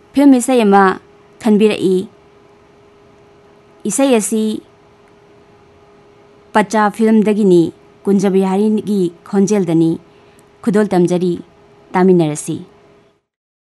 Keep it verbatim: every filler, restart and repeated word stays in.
Film इसे अमा खनबिरई इसे असी पच्चा फिल्म दगिनी कुंजबिहारी की खोंजेल दनी खुदोल तमजरी तामिनरसी।